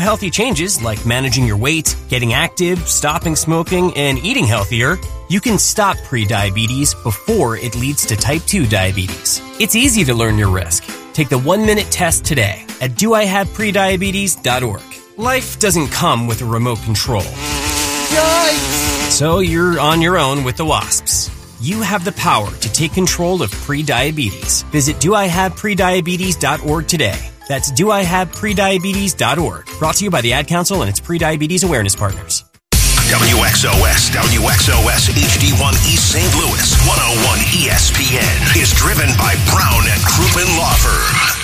healthy changes like managing your weight, getting active, stopping smoking, and eating healthier, you can stop prediabetes before it leads to type 2 diabetes. It's easy to learn your risk. Take the 1-minute test today at doihaveprediabetes.org. Life doesn't come with a remote control. Yikes! So you're on your own with the wasps. You have the power to take control of prediabetes. Visit doihaveprediabetes.org today. That's doihaveprediabetes.org. Brought to you by the Ad Council and its Prediabetes Awareness Partners. WXOS HD1 East St. Louis 101 ESPN is driven by Brown and Crouppen Law Firm.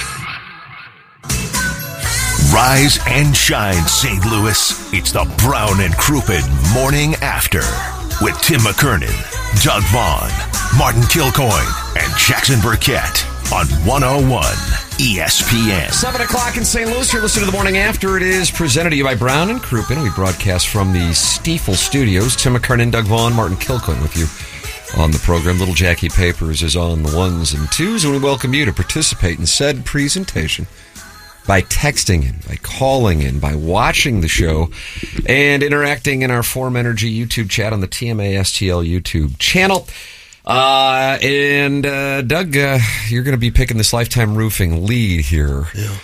Rise and shine, St. Louis. It's the Brown and Crouppen Morning After with Tim McKernan, Doug Vaughn, Martin Kilcoyne, and Jackson Burkett on 101 ESPN. 7 o'clock in St. Louis. You're listening to the Morning After. It is presented to you by Brown and Crouppen. We broadcast from the Stiefel Studios. Tim McKernan, Doug Vaughn, Martin Kilcoyne with you on the program. Little Jackie Papers is on the 1s and 2s, and we welcome you to participate in said presentation by texting in, by calling in, by watching the show, and interacting in our Form Energy YouTube chat on the TMA STL YouTube channel. Doug, you're going to be picking this Lifetime Roofing lead here. Yeah.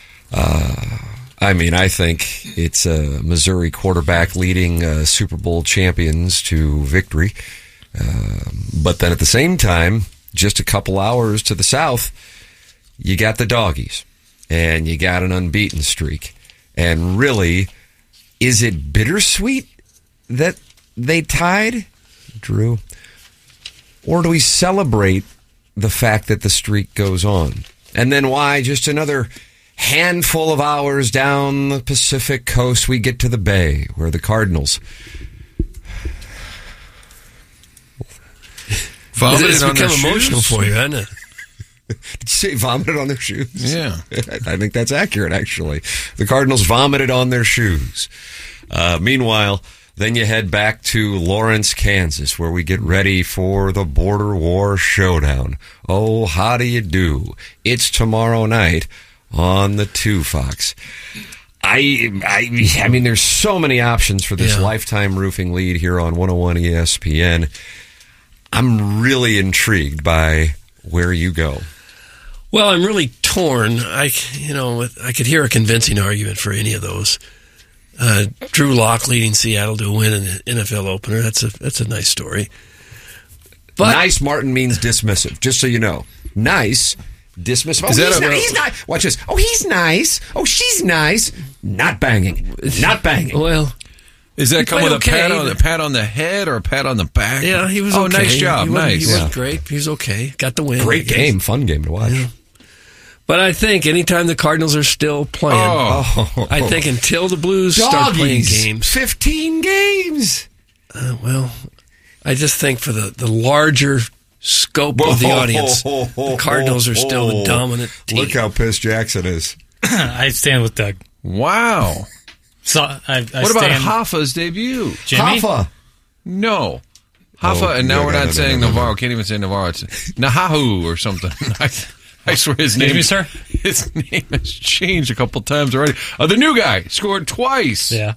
I think it's a Missouri quarterback leading Super Bowl champions to victory. But then at the same time, just a couple hours to the south, you got the Doggies. And you got an unbeaten streak. And really, is it bittersweet that they tied, Drew? Or do we celebrate the fact that the streak goes on? And then why, just another handful of hours down the Pacific coast, we get to the Bay, where the Cardinals... It's become emotional for you, hasn't it? Did you say vomited on their shoes? Yeah. I think that's accurate, actually. The Cardinals vomited on their shoes. Meanwhile, then you head back to Lawrence, Kansas, where we get ready for the Border War Showdown. Oh, how do you do? It's tomorrow night on the 2 Fox. I mean, there's so many options for this Lifetime Roofing lead here on 101 ESPN. I'm really intrigued by where you go. Well, I'm really torn. I could hear a convincing argument for any of those. Drew Lock leading Seattle to a win in the NFL opener. That's a nice story. But nice, Martin, means dismissive, just so you know. Nice, dismissive. He's not. Watch this. Oh, he's nice. Oh, she's nice. Not banging. Not banging. Well, is that come with a pat on the head or a pat on the back? Yeah, he was okay. Oh, nice job. He was great. He was okay. Got the win. Great game. Fun game to watch. Yeah. But I think anytime the Cardinals are still playing, I think until the Blues start playing games. 15 games. Well, I just think for the larger scope of the audience, the Cardinals are still the dominant team. Look how pissed Jackson is. I stand with Doug. Wow. So what about Hoffa's debut? Jimmy? Hoffa. No. Hoffa, and now we're not saying Navarro. Can't even say Navarro. It's Nahahu or something. I swear his name, sir? His name has changed a couple times already. The new guy scored twice. Yeah.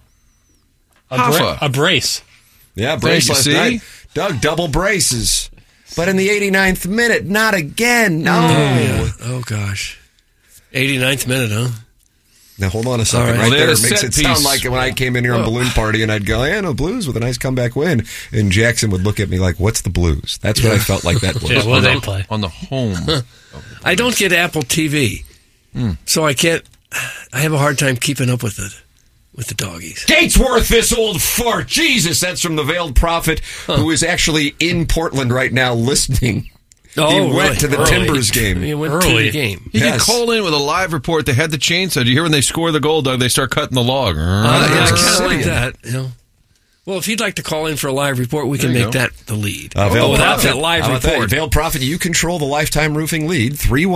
Hoffa. A brace. Yeah, brace last night. Doug, double braces. But in the 89th minute, not again. No. Oh, gosh. 89th minute, huh? Now, hold on a second. Right there makes it sound like when I came in here on Balloon Party and I'd go, no, Blues with a nice comeback win. And Jackson would look at me like, what's the Blues? That's what I felt like that was. Yeah, well, they play. On the home. I don't get Apple TV, so I have a hard time keeping up with it, with the Doggies. Gatesworth, this old fart. Jesus, that's from the Veiled Prophet, who is actually in Portland right now listening. He went to the Timbers game. He went to the game. He could call in with a live report. They had the chainsaw. Did you hear when they score the goal, Doug? They start cutting the log. I kind of like that. You know. Well, if you'd like to call in for a live report, we can make that the lead. Without that live report. Veiled Prophet, you control the Lifetime Roofing lead.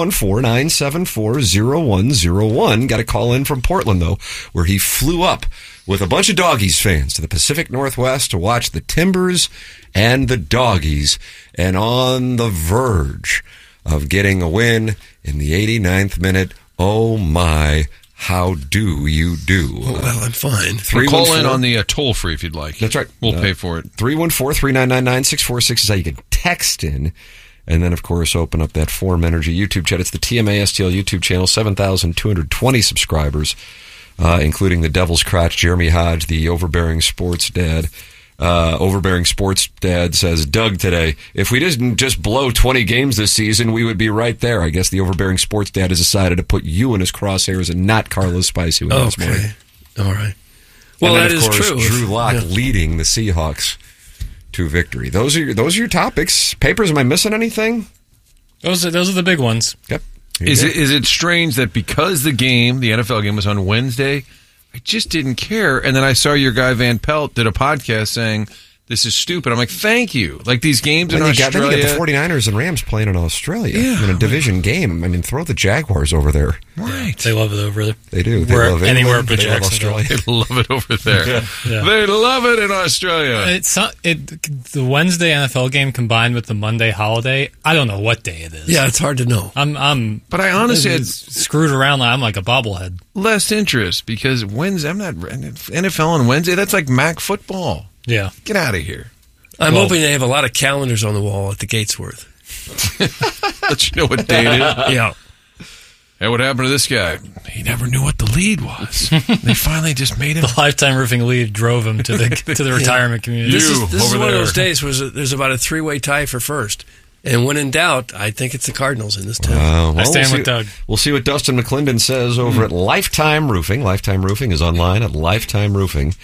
314-974-0101. Got a call in from Portland, though, where he flew up with a bunch of Doggies fans to the Pacific Northwest to watch the Timbers and the Doggies, and on the verge of getting a win in the 89th minute. Oh, my How do you do? Well, I'm fine. Call in on the toll-free if you'd like. That's right. We'll pay for it. 314-399-9646 is how you can text in. And then, of course, open up that Forum Energy YouTube chat. It's the TMA STL YouTube channel, 7,220 subscribers, including the Devil's Crotch, Jeremy Hodge, the Overbearing Sports Dad. Overbearing Sports Dad says, Doug today, if we didn't just blow 20 games this season, we would be right there. I guess the Overbearing Sports Dad has decided to put you in his crosshairs and not Carlos Spice, who this morning. All right. Well, and then, that of is course, true. Drew Lock leading the Seahawks to victory. Those are your topics. Papers, am I missing anything? Those are the big ones. Yep. Is it strange that because the NFL game was on Wednesday, I just didn't care, and then I saw your guy Van Pelt did a podcast saying this is stupid. I'm like, thank you. Like these games in Australia. Then you got the 49ers and Rams playing in Australia in a division game. I mean, throw the Jaguars over there. Right. They love it over there. They do. They love anywhere England, but they love Jacksonville. Australia. They love it over there. Yeah. They love it in Australia. The Wednesday NFL game combined with the Monday holiday, I don't know what day it is. Yeah, it's hard to know. But I honestly had screwed around. I'm like a bobblehead. less interest because Wednesday, I'm not NFL on Wednesday. That's like MAC football. Yeah. Get out of here. I'm hoping they have a lot of calendars on the wall at the Gatesworth. Let you know what day it is. Yeah. Hey, what happened to this guy? He never knew what the lead was. They finally just made him. The Lifetime Roofing lead drove him to the retirement community. This is over one of there. those days where there's about a three-way tie for first. And when in doubt, I think it's the Cardinals in this town. I stand with Doug. We'll see what Dustin McClendon says over at Lifetime Roofing. Lifetime Roofing is online at Lifetime Roofing,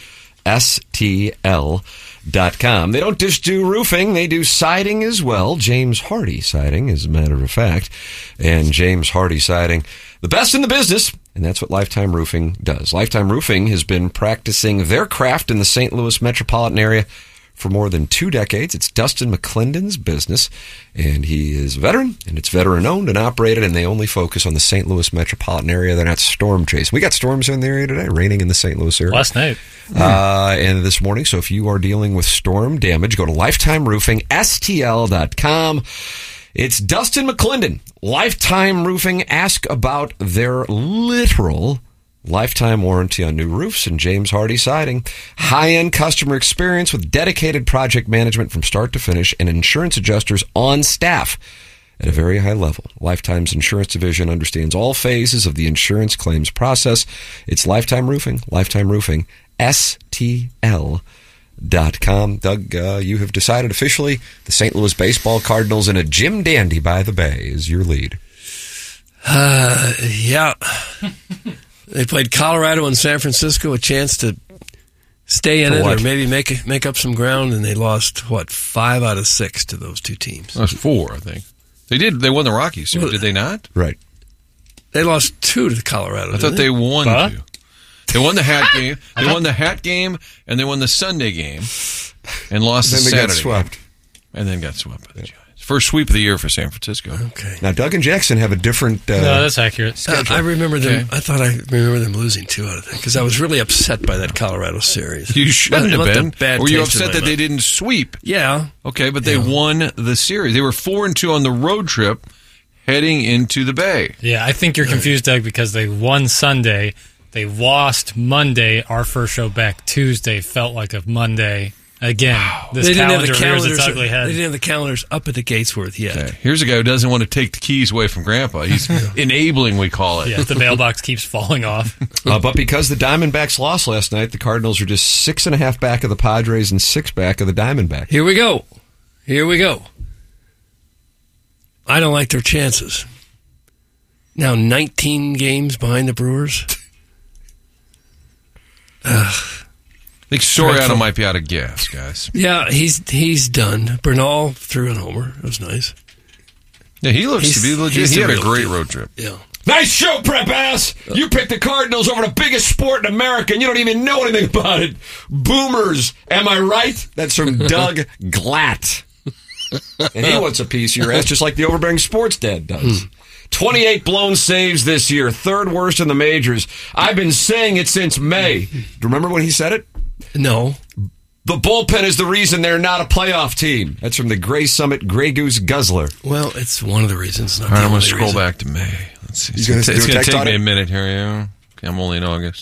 STL.com. They don't just do roofing, they do siding as well. James Hardy Siding, as a matter of fact. And James Hardy Siding, the best in the business. And that's what Lifetime Roofing does. Lifetime Roofing has been practicing their craft in the St. Louis metropolitan area for more than 2 decades. It's Dustin McClendon's business, and he is a veteran, and it's veteran-owned and operated, and they only focus on the St. Louis metropolitan area. They're not storm chasing. We got storms in the area today, raining in the St. Louis area. Last night. And this morning, so if you are dealing with storm damage, go to Lifetime Roofing, STL.com. It's Dustin McClendon, Lifetime Roofing. Ask about their literal lifetime warranty on new roofs, and James Hardy Siding. High-end customer experience with dedicated project management from start to finish and insurance adjusters on staff at a very high level. Lifetime's insurance division understands all phases of the insurance claims process. It's Lifetime Roofing, Lifetime Roofing, STL.com. Doug, you have decided officially the St. Louis Baseball Cardinals in a Jim Dandy by the Bay is your lead. Yeah. They played Colorado and San Francisco, a chance to stay in it or maybe make up some ground, and they lost, 5 out of 6 to those two teams. That was 4, I think. They did. They won the Rockies, did they not? Right. They lost 2 to the Colorado. I thought they won 2. They won the hat game. They won the hat game, and they won the Sunday game, and lost the Saturday. Then they got swept. And then got swept by the Giants. First sweep of the year for San Francisco. Okay. Now, Doug and Jackson have a different... no, that's accurate. I remember them. I thought I remember them losing 2 out of 3 because I was really upset by that Colorado series. You shouldn't have been. Bad Were you taste in upset my that they mouth. didn't sweep? Yeah. Okay, but they won the series. They were 4-2 on the road trip heading into the Bay. Yeah, I think you're confused, Doug, because they won Sunday. They lost Monday. Our first show back Tuesday felt like a Monday. Again, this They didn't have calendar the rears its calendars. ugly head. They didn't have the calendars up at the Gatesworth yet. Okay. Here's a guy who doesn't want to take the keys away from Grandpa. He's enabling, we call it. Yeah, the mailbox keeps falling off. But because the Diamondbacks lost last night, the Cardinals are just 6.5 back of the Padres and 6 back of the Diamondbacks. Here we go. I don't like their chances. Now 19 games behind the Brewers. I think Soriano might be out of gas, guys. Yeah, he's done. Bernal threw a homer. It was nice. Yeah, he looks to be legit. He had a real great deal. road trip. Yeah. Nice show, prep ass! You picked the Cardinals over the biggest sport in America, and you don't even know anything about it. Boomers, am I right? That's from Doug Glatt. And he wants a piece of your ass, just like the Overbearing Sports Dad does. 28 blown saves this year, 3rd worst in the majors. I've been saying it since May. Do you remember when he said it? No. The bullpen is the reason they're not a playoff team. That's from the Gray Summit Grey Goose Guzzler. Well, it's one of the reasons. Not All right, the I'm going to only scroll reason. back to May. Let's see. You gonna It's do a going to text take on me it? a minute here, yeah. I'm only in August.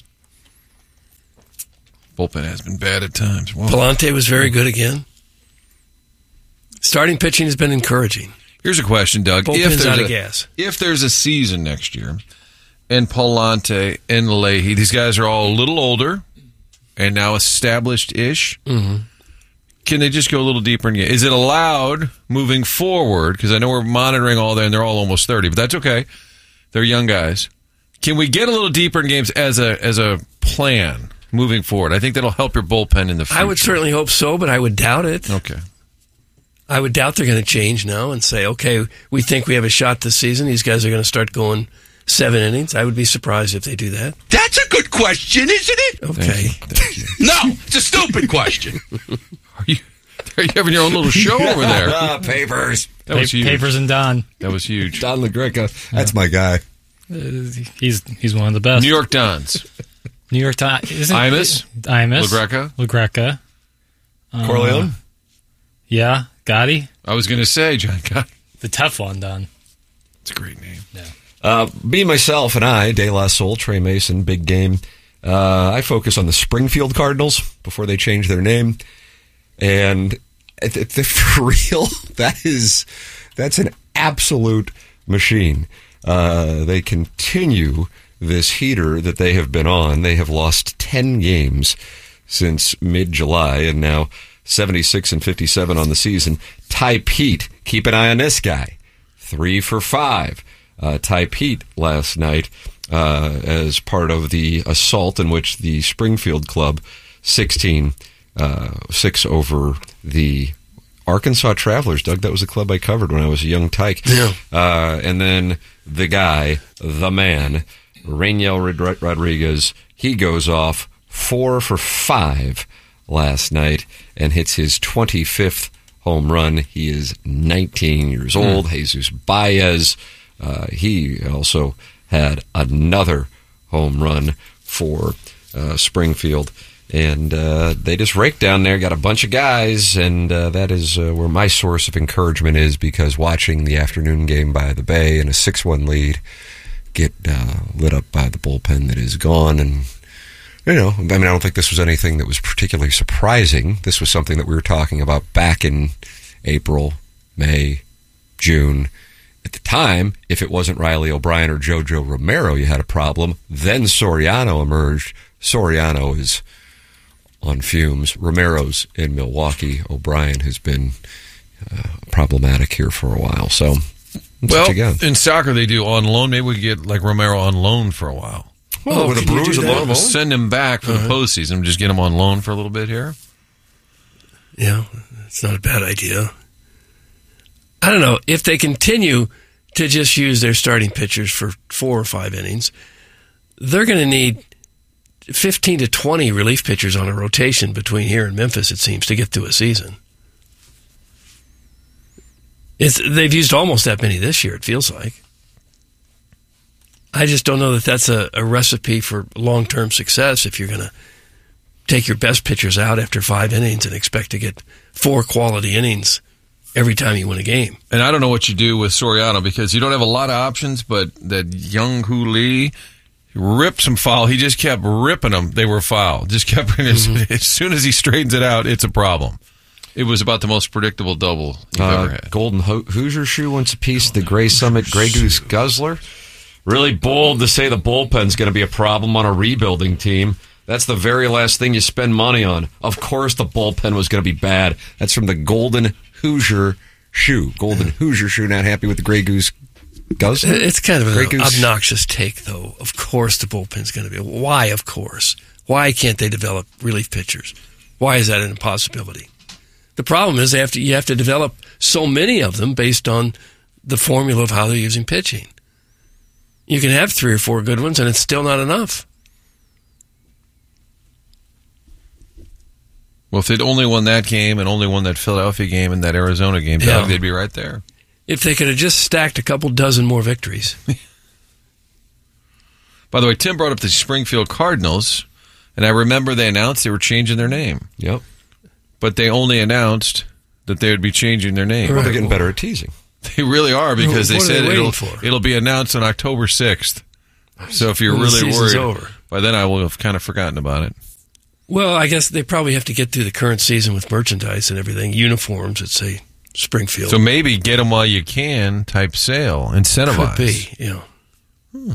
Bullpen has been bad at times. Whoa. Palante was very good again. Starting pitching has been encouraging. Here's a question, Doug. Bullpen's out of gas. If there's a season next year, and Palante and Leahy, these guys are all a little older and now established-ish, can they just go a little deeper? Is it allowed moving forward? Because I know we're monitoring all there, and they're all almost 30, but that's okay. They're young guys. Can we get a little deeper in games as a plan moving forward? I think that'll help your bullpen in the future. I would certainly hope so, but I would doubt it. Okay. I would doubt they're going to change now and say, okay, we think we have a shot this season. These guys are going to start going 7 innings. I would be surprised if they do that. That's a good question, isn't it? Okay. Thank you. No, it's a stupid question. Are you having your own little show over there? Papers. That was huge. Papers and Don. That was huge. Don LaGreca. That's my guy. He's one of the best. New York Dons. New York Times. Imus. LaGreca. Corleone? Yeah. Gotti. I was going to say, John Gotti. The Teflon Don. It's a great name. Me, myself, and I, De La Soul, Trey Mason, big game. I focus on the Springfield Cardinals before they change their name. And for real, that's an absolute machine. They continue this heater that they have been on. They have lost 10 games since mid-July, and now 76-57 on the season. Ty Pete, keep an eye on this guy. 3 for 5. Ty Pete last night as part of the assault in which the Springfield club 6 over the Arkansas Travelers. Doug, that was a club I covered when I was a young tyke. Yeah. And then the guy, the man, Rainiel Rodriguez, he goes off 4 for 5 last night and hits his 25th home run. He is 19 years old. Jesus Baez, he also had another home run for Springfield. And they just raked down there, got a bunch of guys, and that is where my source of encouragement is, because watching the afternoon game by the Bay in a 6-1 lead get lit up by the bullpen that is gone. And, I don't think this was anything that was particularly surprising. This was something that we were talking about back in April, May, June. At the time, if it wasn't Riley O'Brien or JoJo Romero, you had a problem. Then Soriano emerged. Soriano is on fumes. Romero's in Milwaukee. O'Brien has been problematic here for a while. So, in soccer they do on loan. Maybe we could get like Romero on loan for a while. Well, with the Brewers we'll send him back for the postseason. Just get him on loan for a little bit here. Yeah, it's not a bad idea. I don't know. If they continue to just use their starting pitchers for 4 or 5 innings, they're going to need 15 to 20 relief pitchers on a rotation between here and Memphis, it seems, to get through a season. They've used almost that many this year, it feels like. I just don't know that that's a recipe for long-term success if you're going to take your best pitchers out after 5 innings and expect to get 4 quality innings every time you win a game. And I don't know what you do with Soriano, because you don't have a lot of options, but that Young-Hoo Lee ripped some foul. He just kept ripping them. They were foul. Just kept as soon as he straightens it out, it's a problem. It was about the most predictable double you've ever had. Golden Hoosier Shoe wants a piece of the Gray Summit Grey Goose Guzzler. Really bold to say the bullpen's going to be a problem on a rebuilding team. That's the very last thing you spend money on. Of course the bullpen was going to be bad. That's from the Golden Hoosier Shoe. Golden Hoosier Shoe, not happy with the Grey Goose Guzzler? It's kind of an obnoxious take, though. Of course the bullpen's going to be. Why, of course? Why can't they develop relief pitchers? Why is that an impossibility? The problem is you have to develop so many of them based on the formula of how they're using pitching. You can have 3 or 4 good ones, and it's still not enough. Well, if they'd only won that game and only won that Philadelphia game and that Arizona game, Doug, they'd be right there. If they could have just stacked a couple dozen more victories. By the way, Tim brought up the Springfield Cardinals, and I remember they announced they were changing their name. Yep. But they only announced that they would be changing their name. Well, they're getting better at teasing. They really are, because they said it'll it'll be announced on October 6th. So if you're When the really season's worried, over. by then I will have kind of forgotten about it. Well, I guess they probably have to get through the current season with merchandise and everything, uniforms that say Springfield. So maybe get them while you can type sale, incentivize. Could be, you know.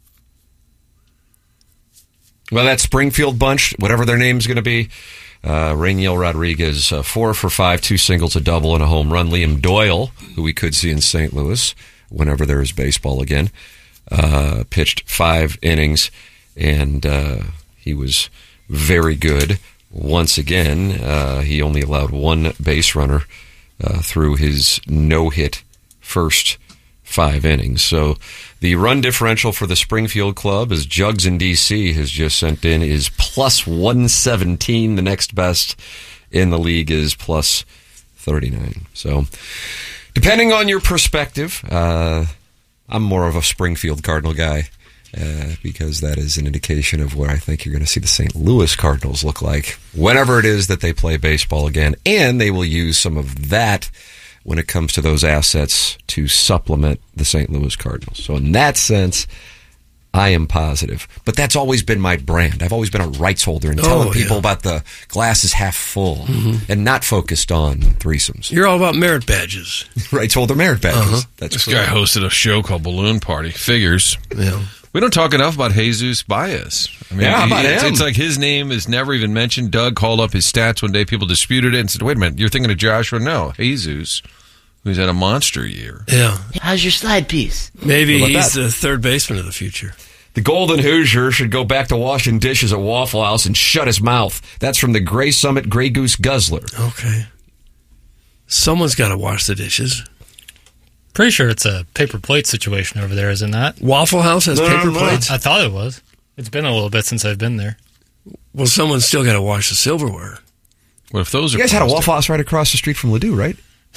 Well, that Springfield bunch, whatever their name's going to be, Rainiel Rodriguez, 4 for 5, 2 singles, a double, and a home run. Liam Doyle, who we could see in St. Louis whenever there is baseball again, pitched 5 innings, and he was very good. Once again, he only allowed 1 base runner through his no-hit first 5 innings. So the run differential for the Springfield club, as Jugs in D.C. has just sent in, is plus 117. The next best in the league is plus 39. So depending on your perspective, I'm more of a Springfield Cardinal guy because that is an indication of where I think you're going to see the St. Louis Cardinals look like whenever it is that they play baseball again. And they will use some of that when it comes to those assets to supplement the St. Louis Cardinals. So in that sense, I am positive. But that's always been my brand. I've always been a rights holder and telling people about the glass is half full and not focused on threesomes. You're all about merit badges. Rights holder merit badges. That's This correct. guy hosted a show called Balloon Party. Figures. Yeah. We don't talk enough about Jesus Baez. I mean, Yeah, how about him? It's like his name is never even mentioned. Doug called up his stats one day. People disputed it and said, wait a minute, you're thinking of Joshua? No, Jesus, who's had a monster year. Yeah. How's your slide piece? Maybe How about he's that? the third baseman of the future. The Golden Hoosier should go back to washing dishes at Waffle House and shut his mouth. That's from the Gray Summit Grey Goose Guzzler. Okay. Someone's got to wash the dishes. Pretty sure it's a paper plate situation over there, isn't that? Waffle House has paper plates? I thought it was. It's been a little bit since I've been there. Well, someone's still got to wash the silverware. What if those are You guys had a plastic? Waffle House right across the street from Ladue, right?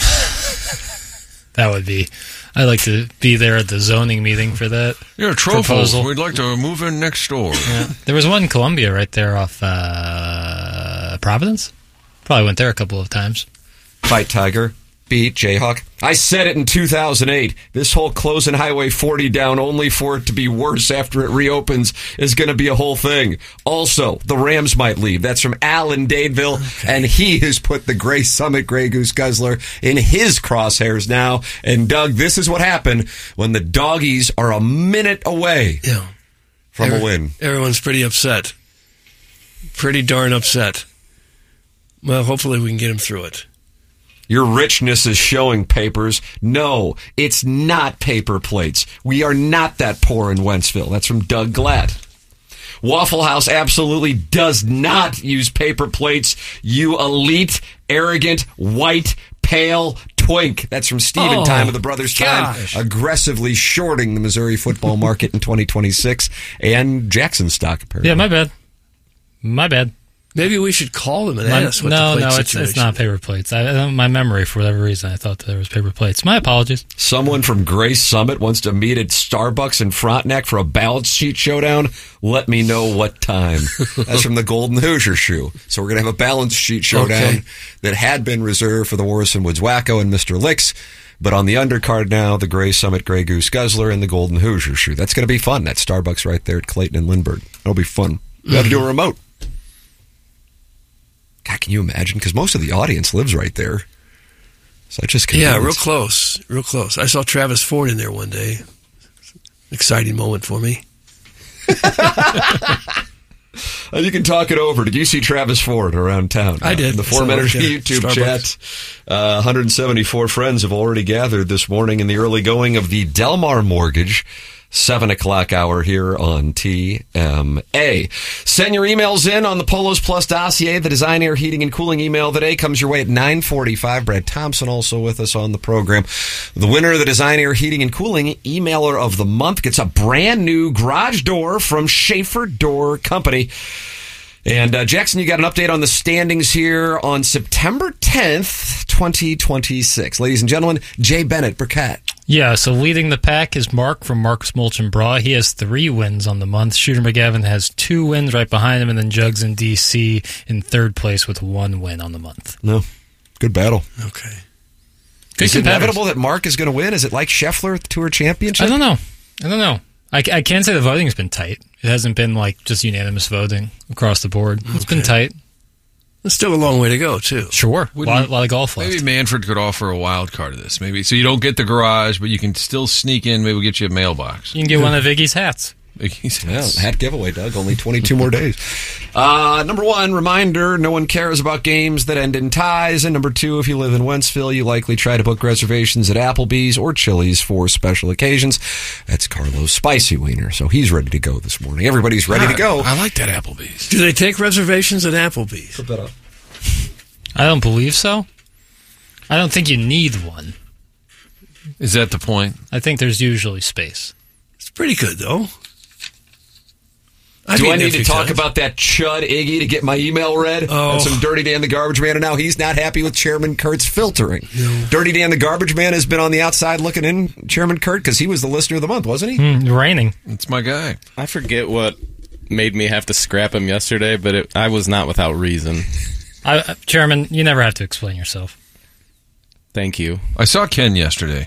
That would be. I'd like to be there at the zoning meeting for that. Yeah, Trofos. Proposal. We'd like to move in next door. Yeah. There was one in Columbia right there off Providence. Probably went there a couple of times. Fight Tiger, beat Jayhawk. I said it in 2008. This whole closing Highway 40 down only for it to be worse after it reopens is going to be a whole thing. Also, the Rams might leave. That's from Al in Dadeville, and he has put the Gray Summit Grey Goose Guzzler in his crosshairs now. And Doug, this is what happened when the Doggies are a minute away Yeah. from a win. Everyone's pretty upset. Pretty darn upset. Well, hopefully we can get him through it. Your richness is showing, Papers. No, it's not paper plates. We are not that poor in Wentzville. That's from Doug Glad. Waffle House absolutely does not use paper plates, you elite, arrogant, white, pale twink. That's from Stephen Oh, Time of the Brothers gosh. Time, aggressively shorting the Missouri football market in 2026 and Jackson stock, apparently. Yeah, my bad. My bad. Maybe we should call them and My- ask what no, the plate it's situation not paper plates. My memory, for whatever reason, I thought there was paper plates. My apologies. Someone from Gray Summit wants to meet at Starbucks in Frontenac for a balance sheet showdown. Let me know what time. That's from the Golden Hoosier shoe. So we're going to have a balance sheet showdown Okay. that had been reserved for the Warrison Woods Wacko and Mr. Licks. But on the undercard now, the Gray Summit Grey Goose Guzzler and the Golden Hoosier shoe. That's going to be fun. That's Starbucks right there at Clayton and Lindbergh. That'll be fun. We got to do a remote. God, can you imagine? Because most of the audience lives right there. So I just Yeah, real close. Real close. I saw Travis Ford in there one day. Exciting moment for me. You can talk it over. Did you see Travis Ford around town? I did. In the I saw 4-minute him at YouTube Starbucks. chat. 174 friends have already gathered this morning in the early going of the Delmar Mortgage 7 o'clock hour here on TMA. Send your emails in on the Polos Plus dossier. The Design, Air, Heating, and Cooling email today comes your way at 9:45. Brad Thompson also with us on the program. The winner of the Design, Air, Heating, and Cooling Emailer of the Month gets a brand new garage door from Schaefer Door Company. And Jackson, you got an update on the standings here on September 10th, 2026. Ladies and gentlemen, Jay Bennett, Burkett. Yeah, so leading the pack is Mark from Mark's Mulch and Bra. He has 3 wins on the month. Shooter McGavin has 2 wins right behind him, and then Jugs in D.C. in 3rd place with 1 win on the month. No, good battle. Okay. Good Is it competitors. inevitable that Mark is going to win? Is it like Scheffler at the Tour Championship? I don't know. I can say the voting's been tight. It hasn't been like just unanimous voting across the board. It's been tight. There's still a long way to go, too. Sure. A lot of golf left. Maybe Manfred could offer a wild card of this. Maybe so you don't get the garage, but you can still sneak in. Maybe we'll get you a mailbox. You can get one of Iggy's hats. Well, hat giveaway, Doug. Only 22 more days. Number one, reminder, no one cares about games that end in ties. And number two, if you live in Wentzville, you likely try to book reservations at Applebee's or Chili's for special occasions. That's Carlos Spicy Wiener, so he's ready to go this morning. Everybody's ready to go. I like that Applebee's. Do they take reservations at Applebee's? Put that up. I don't believe so. I don't think you need one. Is that the point? I think there's usually space. It's pretty good, though. Do I need to talk about that chud Iggy to get my email read? Oh. That's from Dirty Dan the Garbage Man, and now he's not happy with Chairman Kurt's filtering. No. Dirty Dan the Garbage Man has been on the outside looking in, Chairman Kurt, because he was the listener of the month, wasn't he? Raining. It's my guy. I forget what made me have to scrap him yesterday, but I was not without reason. Chairman, you never have to explain yourself. Thank you. I saw Ken yesterday.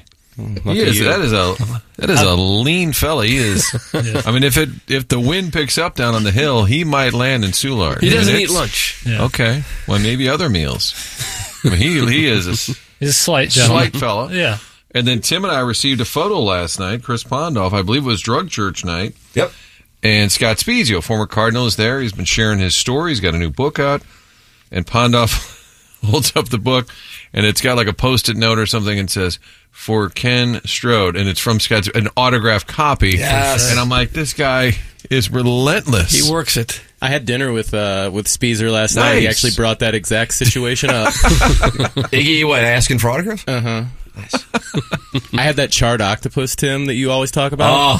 That is a lean fella. He is. Yeah. I mean, if the wind picks up down on the hill, he might land in Soulard. He doesn't eat lunch. Yeah. Okay, well, maybe other meals. I mean, he is he's a slight fella. Yeah. And then Tim and I received a photo last night. Chris Pondoff, I believe it was Drug Church night. Yep. And Scott Spezio, former Cardinal, is there. He's been sharing his story. He's got a new book out. And Pondoff holds up the book, and it's got like a Post-it note or something and says, "For Ken Strode," and it's from Scott, an autographed copy. Yes. And I'm like, this guy is relentless. He works it. I had dinner with Speezer last night. He actually brought that exact situation up. Iggy, what, asking for autographs? Uh-huh. Nice. I had that charred octopus, Tim, that you always talk about.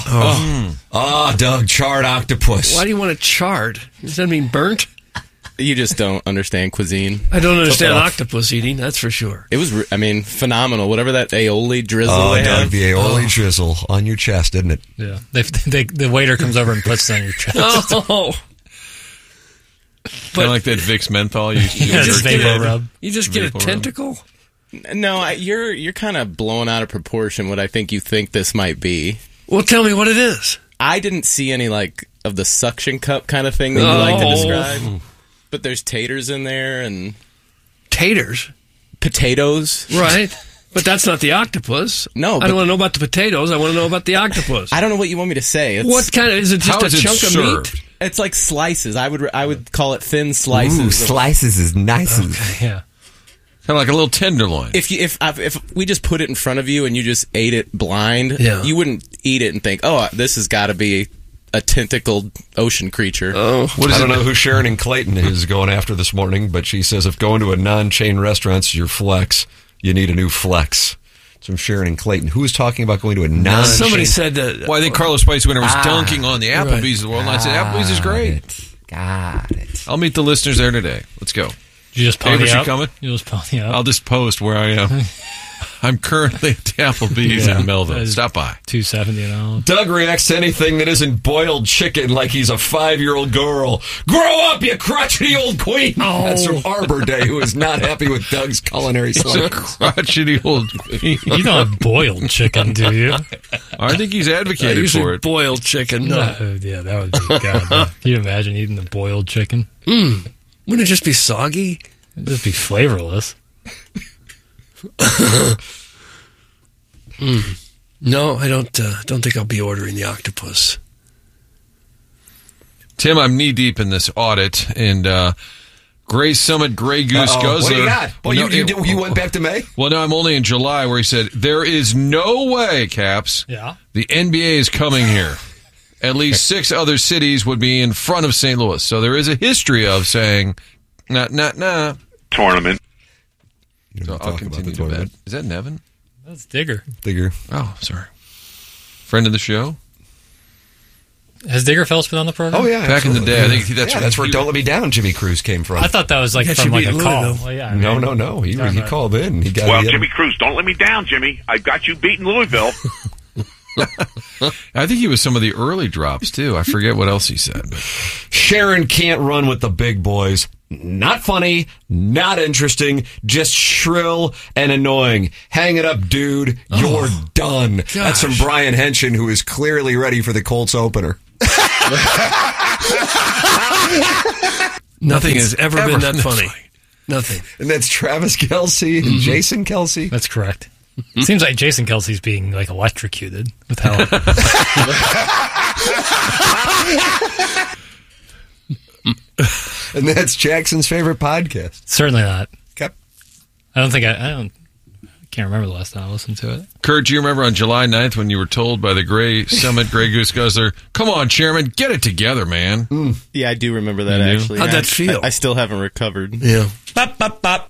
Doug, charred octopus. Why do you want it charred? Does that mean burnt? You just don't understand cuisine. I don't understand octopus eating, that's for sure. It was, phenomenal. Whatever that aioli drizzle they Doug, have. the aioli drizzle on your chest, isn't it? Yeah. The waiter comes over and puts it on your chest. Oh. Kind of like that Vicks menthol. You just rub. You just get a tentacle? No, you're kind of blowing out of proportion what I think you think this might be. Well, tell me what it is. I didn't see any, of the suction cup kind of thing that you like to describe. But there's taters in there and... Taters? Potatoes. Right. But that's not the octopus. No. I don't want to know about the potatoes. I want to know about the octopus. I don't know what you want me to say. What kind of... Is it just a chunk of meat? It's like slices. I would call it thin slices. Ooh, slices is nice. Okay, yeah. Kind of like a little tenderloin. If we just put it in front of you and you just ate it blind, you wouldn't eat it and think, oh, this has got to be a tentacled ocean creature. Oh, I don't know who Sharon and Clayton is going after this morning, but she says if going to a non-chain restaurant's your flex, you need a new flex. It's from Sharon and Clayton. Who is talking about going to a non-chain? Somebody said that. Well, I think Carlos Spicy Winter was dunking on the Applebee's of the world, and I said Applebee's is great. Got it. I'll meet the listeners there today. Let's go. You just pony up? Coming? You just pony up? I'll just post where I am. I'm currently at the Applebee's in Melville. Stop by. $2.70 an hour. Doug reacts to anything that isn't boiled chicken like he's a 5-year-old girl. Grow up, you crotchety old queen. Oh. That's from Arbor Day, who is not happy with Doug's culinary slang. He's a crotchety old queen. You don't have boiled chicken, do you? I think he's advocated for it. Boiled chicken. No. Yeah, that would be God. Can you imagine eating the boiled chicken? Wouldn't it just be soggy? It'd just be flavorless. No, I don't think I'll be ordering the octopus. Tim, I'm knee deep in this audit, and Gray Summit Grey Goose Guzzler. What do you got? Well, you went back to May? Well, no, I'm only in July, where he said, there is no way, Caps, the NBA is coming here. At least 6 other cities would be in front of St. Louis. So there is a history of saying, nah. Tournament. So I'll continue to bet. Is that Nevin? That's Digger. Oh, sorry. Friend of the show? Has Digger Phelps been on the program? Oh, yeah. Back in the day. I think that's where Don't Let Me Down Jimmy Cruz came from. I thought that was from like a call. Well, yeah, no. He called in. Jimmy Cruz, don't let me down, Jimmy. I've got you beating Louisville. I think he was some of the early drops, too. I forget what else he said. But. Sharon can't run with the big boys. Not funny, not interesting, just shrill and annoying. Hang it up, dude. You're done. Gosh. That's from Brian Henshin, who is clearly ready for the Colts opener. Nothing has ever been that funny. Nothing. And that's Travis Kelce and Jason Kelce. That's correct. It seems like Jason Kelsey's being like electrocuted with how. And that's Jackson's favorite podcast. Certainly not. Okay. I can't remember the last time I listened to it. Kurt, do you remember on July 9th when you were told by the Grey Summit Grey Goose Guzzler, come on, Chairman, get it together, man? Yeah, I do remember that, You do? actually. How'd that feel? I still haven't recovered. Yeah. Bop, bop, bop.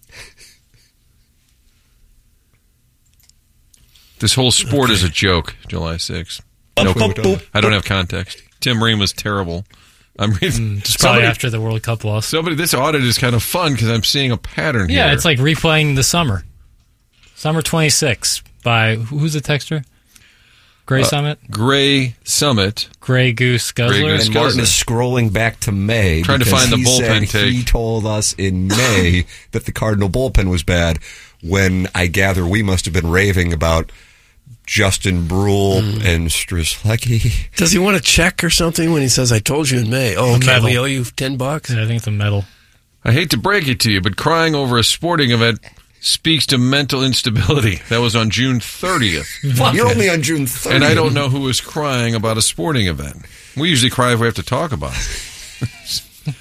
This whole sport is a joke, July 6th. Nope. I don't have context. Tim Ream was terrible. I'm reading. Just probably after the World Cup loss. This audit is kind of fun because I'm seeing a pattern here. Yeah, it's like replaying the summer. Summer 26 by, who's the texter? Grey Summit? Grey Summit. Grey Goose Guzzler. Grey Goose And Martin is scrolling back to May. Trying to because find the he bullpen said take. He told us in May that the Cardinal bullpen was bad, when I gather we must have been raving about Justin Brule and Strzelecki. Does he want a check or something when he says, I told you in May? Oh, okay, we owe you $10? Yeah, I think it's a medal. I hate to break it to you, but crying over a sporting event speaks to mental instability. That was on June 30th. You're only on June 30th. And I don't know who was crying about a sporting event. We usually cry if we have to talk about it.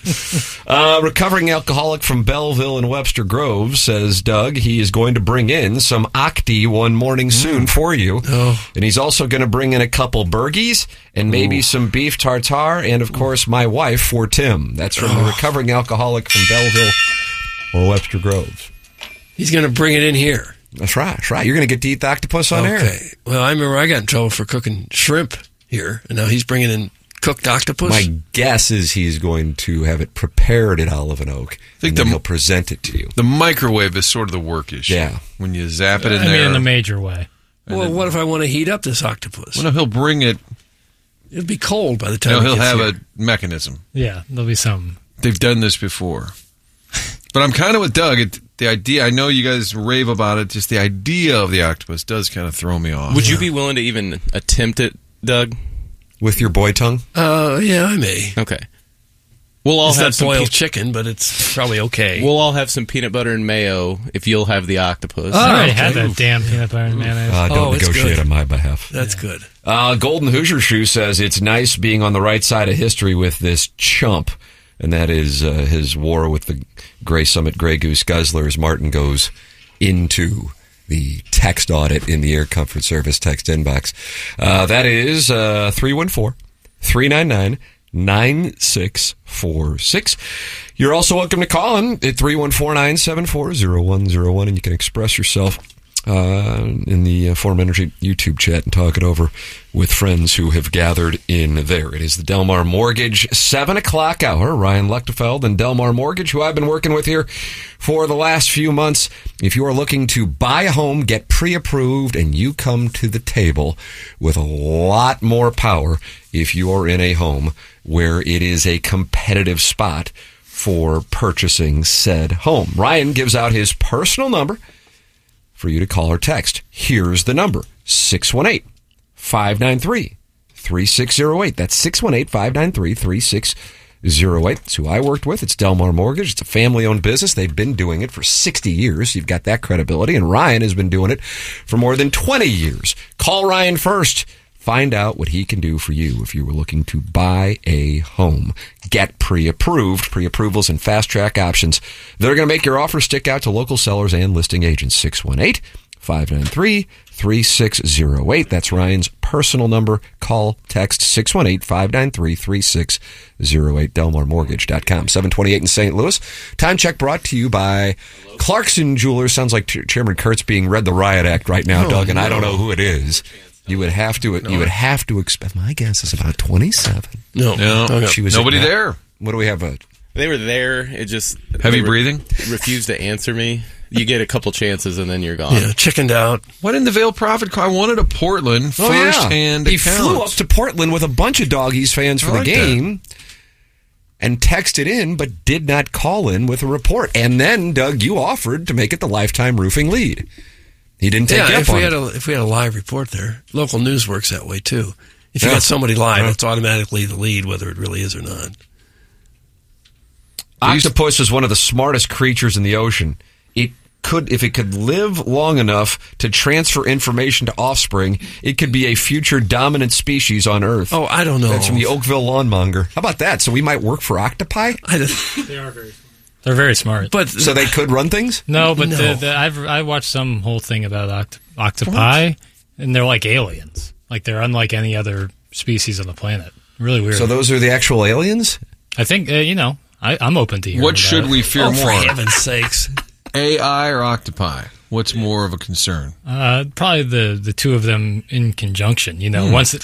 Recovering alcoholic from Belleville and Webster Grove says Doug he is going to bring in some Octi one morning soon for you. And he's also going to bring in a couple Burgies and maybe some beef tartare and, of course, my wife for Tim. That's from the recovering alcoholic from Belleville or Webster Grove. He's going to bring it in here. That's right. That's right. You're going to get to eat the octopus on air. Okay. Well, I remember I got in trouble for cooking shrimp here, and now he's bringing in cooked octopus. My guess is he's going to have it prepared at Olive and Oak, and then he'll present it to you. The microwave is sort of the work issue. Yeah. When you zap it in I there. mean, in a major way. Well, what if I want to heat up this octopus? Well, no, he'll bring it. It'll be cold by the time He'll it gets have here. a mechanism. Yeah, there'll be some. They've done this before. But I'm kind of with Doug. The idea, I know you guys rave about it, just the idea of the octopus does kind of throw me off. Would you be willing to even attempt it, Doug? With your boy tongue? Yeah, I may. Okay. We'll all It's have not some boiled chicken, but it's probably okay. We'll all have some peanut butter and mayo if you'll have the octopus. I already okay. had that damn peanut butter and mayonnaise. Don't it's negotiate good. on my behalf. That's good. Golden Hoosier Shoe says it's nice being on the right side of history with this chump. And that is his war with the Grey Summit Grey Goose Guzzlers. Martin goes into the text audit in the Air Comfort Service text inbox. That is 314-399-9646. You're also welcome to call in at 314-974-0101, and you can express yourself in the Forum Energy YouTube chat and talk it over with friends who have gathered in there. It is the Delmar Mortgage 7 o'clock hour. Ryan Lechtefeld and Delmar Mortgage, who I've been working with here for the last few months. If you are looking to buy a home, get pre-approved, and you come to the table with a lot more power if you are in a home where it is a competitive spot for purchasing said home. Ryan gives out his personal number for you to call or text. Here's the number, 618-593-3608. That's 618-593-3608. It's who I worked with. It's Delmar Mortgage. It's a family-owned business. They've been doing it for 60 years. You've got that credibility. And Ryan has been doing it for more than 20 years. Call Ryan first. Find out what he can do for you if you were looking to buy a home. Get pre-approved. Pre-approvals and fast-track options that are going to make your offer stick out to local sellers and listing agents. 618-593-3608. That's Ryan's personal number. Call, text 618-593-3608. DelmarMortgage.com. 728 in St. Louis. Time check brought to you by Clarkson Jewelers. Sounds like Chairman Kurtz being read the riot act right now, Doug, and I don't know who it is. You would have to. You would have to expect. My guess is about 27. No. She was Nobody there. What do we have? They were there. It just Heavy breathing? Refused to answer me. you get a couple chances and then you're gone. Yeah, chickened out. What didn't the Vail Prophet call? I wanted a Portland first-hand He account. flew up to Portland with a bunch of Doggies fans for the game and texted in, but did not call in with a report. And then, Doug, you offered to make it the Lifetime Roofing lead. He didn't take you up on it. If we had a live report there, local news works that way too. If you got somebody live, it's automatically the lead, whether it really is or not. Octopus is one of the smartest creatures in the ocean. If it could live long enough to transfer information to offspring, it could be a future dominant species on Earth. Oh, I don't know. That's from the Oakville Lawnmonger. How about that? So we might work for octopi? They are very smart. They're very smart. But so they could run things? No, but I watched some whole thing about octopi, and they're like aliens. Like they're unlike any other species on the planet. Really weird. So those are the actual aliens? I think, I'm open to hearing What should we fear more? For heaven's sakes. AI or octopi? What's more of a concern? Probably the two of them in conjunction. Once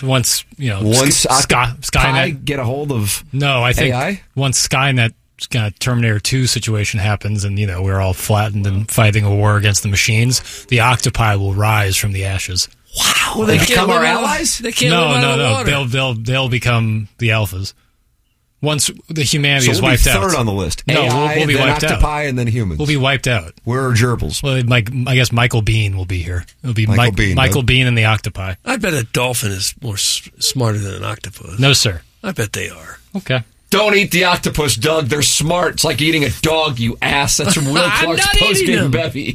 Skynet get a hold of I think AI? Once Skynet kind of Terminator 2 situation happens and we're all flattened and fighting a war against the machines, the octopi will rise from the ashes. Wow, will they become our allies? They can't live out of the water. They'll become the alphas. Once the humanity is wiped out. Third on the list. No, AI, we'll be then wiped octopi, out. and then humans. We'll be wiped out. We're gerbils. Well, I guess Michael Bean will be here. It'll be Michael Bean and the octopi. I bet a dolphin is more smarter than an octopus. No, sir. I bet they are. Okay. Don't eat the octopus, Doug. They're smart. It's like eating a dog, you ass. That's from Will Clark's post-game bevy.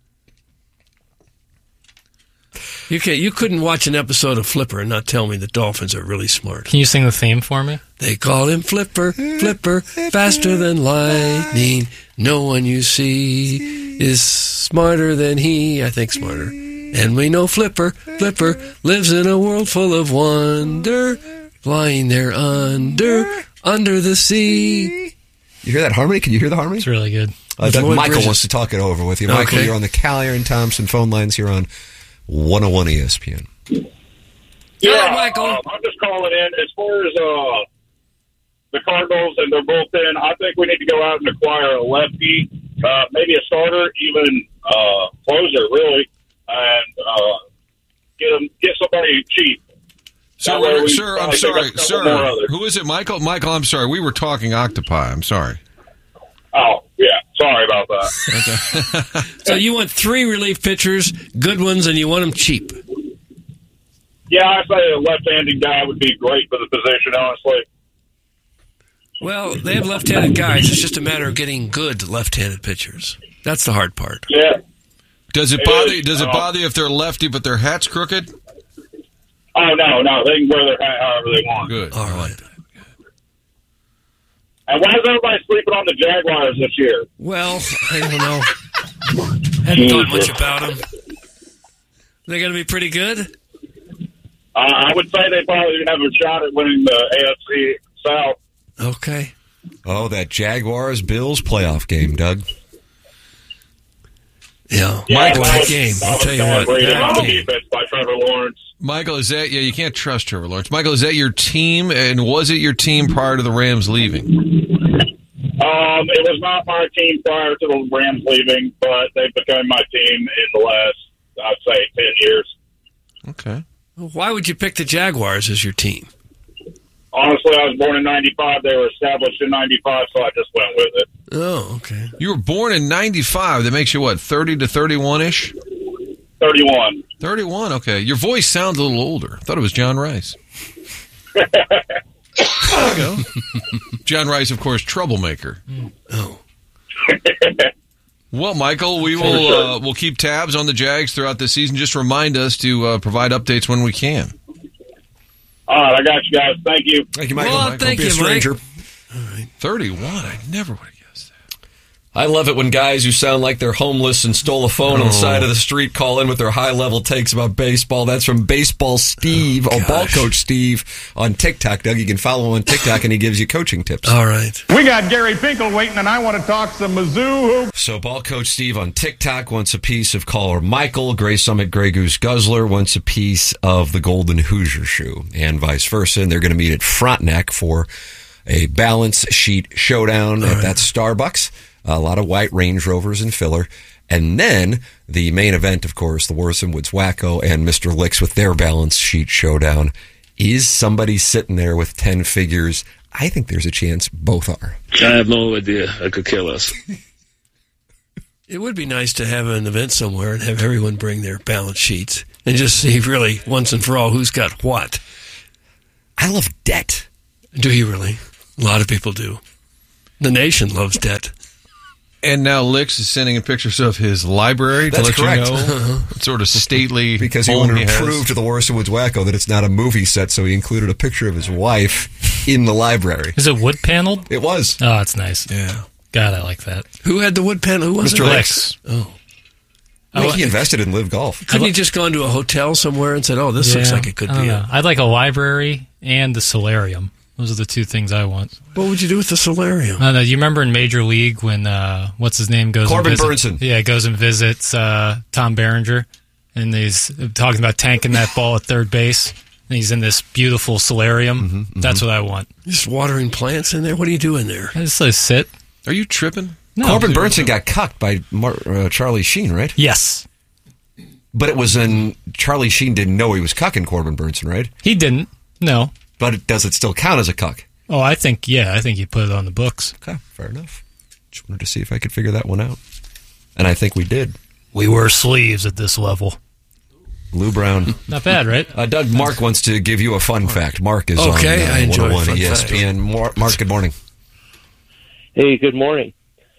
You couldn't watch an episode of Flipper and not tell me the dolphins are really smart. Can you sing the theme for me? They call him Flipper, Flipper, faster than lightning. No one you see is smarter than he. I think smarter. And we know Flipper, Flipper lives in a world full of wonder, flying there under the sea. You hear that harmony? Can you hear the harmony? It's really good. Doug, Michael wants to talk it over with you. Michael, you're on the Cal Aaron Thompson phone lines here on 101 ESPN. Yeah, Michael. I'm just calling in. As far as the Cardinals and their bullpen, I think we need to go out and acquire a lefty, maybe a starter, even closer, really, and get somebody cheap. Sir, I'm sorry. Sir, who is it, Michael? Michael, I'm sorry. We were talking octopi. I'm sorry. Oh, yeah. Sorry about that. So you want 3 relief pitchers, good ones, and you want them cheap? Yeah, I say a left-handed guy would be great for the position, honestly. Well, they have left-handed guys. It's just a matter of getting good left-handed pitchers. That's the hard part. Yeah. Does it bother you if they're lefty but their hat's crooked? Oh, no. They can wear their hat however they want. Good. All right. And why is everybody sleeping on the Jaguars this year? Well, I don't know. Hadn't thought much about them. They're going to be pretty good? I would say they probably have a shot at winning the AFC South. Okay. Oh, that Jaguars-Bills playoff game, Doug. Yeah. Michael, that game. I'll tell you what. That game. Defense by Trevor Lawrence. Michael, is that you can't trust Trevor Lawrence. Michael, is that your team, and was it your team prior to the Rams leaving? It was not my team prior to the Rams leaving, but they've become my team in the last, I'd say, 10 years. Okay. Why would you pick the Jaguars as your team? Honestly, I was born in 95. They were established in 95, so I just went with it. Oh, okay. You were born in 95. That makes you, what, 30 to 31-ish? 31. 31, okay. Your voice sounds a little older. I thought it was John Rice. There you go. John Rice, of course, troublemaker. Oh. Well, Michael, we will we'll keep tabs on the Jags throughout the season. Just remind us to provide updates when we can. All right, I got you guys. Thank you. Thank you, Michael. Well, thank Don't be a you, Mike. stranger. All right. 31, I never would have guessed that. I love it when guys who sound like they're homeless and stole a phone on the side of the street call in with their high-level takes about baseball. That's from Baseball Steve, Ball Coach Steve on TikTok. Doug, you can follow him on TikTok, and he gives you coaching tips. All right. We got Gary Pinkel waiting, and I want to talk some Mizzou. So Ball Coach Steve on TikTok wants a piece of caller Michael. Gray Summit Grey Goose Guzzler wants a piece of the Golden Hoosier shoe, and vice versa. And they're going to meet at Frontenac for a balance sheet showdown at that Starbucks. a lot of white Range Rovers and filler. And then the main event, of course, the Wortham Woods Wacko and Mr. Licks with their balance sheet showdown. Is somebody sitting there with 10 figures? I think there's a chance both are. I have no idea. I could kill us. It would be nice to have an event somewhere and have everyone bring their balance sheets and just see really once and for all who's got what. I love debt. Do you really? A lot of people do. The nation loves debt. And now Licks is sending in pictures of his library to let you know what sort of stately because he wanted to prove to the Wortham Woods Wacko that it's not a movie set, so he included a picture of his wife in the library. Is it wood paneled? It was. Oh, it's nice. Yeah. God, I like that. Who had the wood panel? Who was Mr. it? Licks. Oh. I think he invested in Live Golf. Couldn't he just gone to a hotel somewhere and said, "Oh, this looks like it could be"? I'd like a library and the solarium. Those are the two things I want. What would you do with the solarium? I don't know. You remember in Major League when what's his name goes? Corbin and Burnson. Yeah, goes and visits Tom Berenger, and he's talking about tanking that ball at third base. And he's in this beautiful solarium. That's what I want. Just watering plants in there. What are you doing there? I just sit. Are you tripping? No. Corbin Burnson got cucked by Charlie Sheen, right? Yes. But it was Charlie Sheen didn't know he was cucking Corbin Burnson, right? He didn't. No. But does it still count as a cuck? Oh, I think you put it on the books. Okay, fair enough. Just wanted to see if I could figure that one out. And I think we did. We wear sleeves at this level. Lou Brown. Not bad, right? Doug, Mark wants to give you a fun fact. Mark is on I enjoy 101 fun ESPN. Mark, good morning. Hey, good morning.